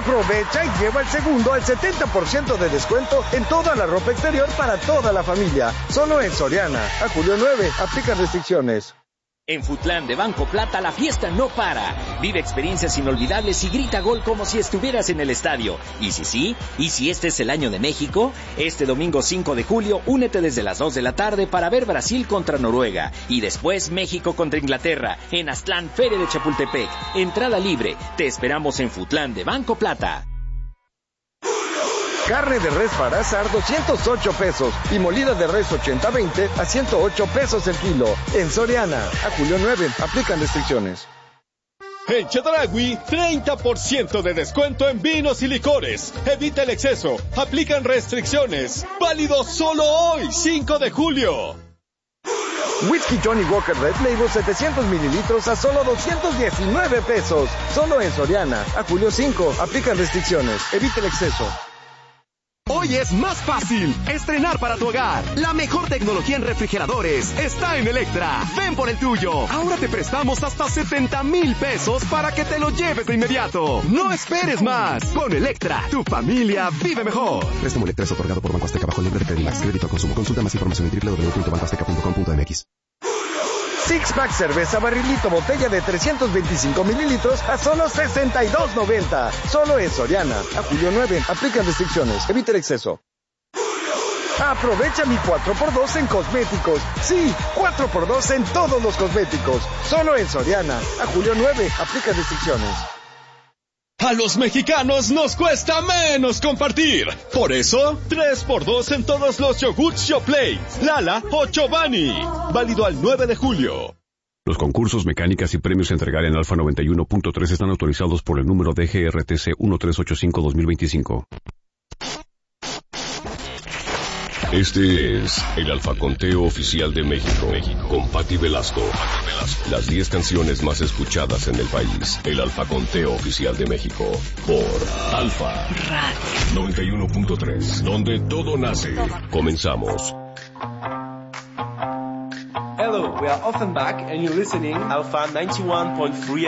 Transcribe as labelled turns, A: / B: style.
A: Aprovecha y lleva el segundo al 70% de descuento en toda la ropa exterior para toda la familia. Solo en Soriana. A julio 9. Aplica restricciones.
B: En Foodland de Banco Plata la fiesta no para. Vive experiencias inolvidables y grita gol como si estuvieras en el estadio. ¿Y si sí? ¿Y si este es el año de México? Este domingo 5 de julio, únete desde las 2 de la tarde para ver Brasil contra Noruega. Y después México contra Inglaterra, en Aztlán, Feria de Chapultepec. Entrada libre. Te esperamos en Foodland de Banco Plata.
A: Carne de res para asar 208 pesos y molida de res 80-20 a 108 pesos el kilo. En Soriana, a julio 9, aplican restricciones.
C: En Chedraui, 30% de descuento en vinos y licores. Evita el exceso. Aplican restricciones. Válido solo hoy, 5 de julio.
A: Whisky Johnny Walker Red Label 700 mililitros a solo 219 pesos. Solo en Soriana, a julio 5, aplican restricciones. Evita el exceso.
D: Hoy es más fácil estrenar para tu hogar. La mejor tecnología en refrigeradores está en Electra. Ven por el tuyo. Ahora te prestamos hasta 70,000 pesos para que te lo lleves de inmediato. No esperes más. Con Electra, tu familia vive mejor.
E: Préstamo Electra es otorgado por Banco Azteca bajo libre de Credimax. Crédito al consumo. Consulta más información en www.bancoazteca.com.mx.
A: Six Pack cerveza barrilito botella de 325 mililitros a solo $62.90. Solo en Soriana. A julio 9. Aplican restricciones. Evita el exceso. Aprovecha mi 4x2 en cosméticos. Sí, 4x2 en todos los cosméticos. Solo en Soriana. A julio 9. Aplican restricciones.
C: A los mexicanos nos cuesta menos compartir. Por eso, 3x2 en todos los yogurts Yoplait, Lala o Chobani. Válido al 9 de julio.
F: Los concursos, mecánicas y premios a entregar en Alfa 91.3 están autorizados por el número DGRTC 1385-2025.
G: Este es el Alfaconteo Oficial de México, con Pati Velasco. Las 10 canciones más escuchadas en el país. El Alfaconteo Oficial de México, por Alfa 91.3, donde todo nace. Comenzamos.
H: Hello, we are Offenbach and you're listening Alpha 91.3